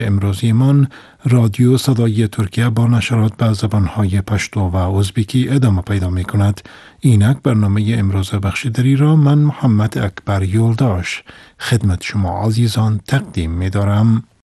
امروزیمان رادیو صدای ترکیه با نشرات به زبانهای پشتو و ازبکی ادامه پیدا می کند. اینک برنامه امروز بخشیدری را من محمد اکبر یولداش خدمت شما عزیزان تقدیم می دارم.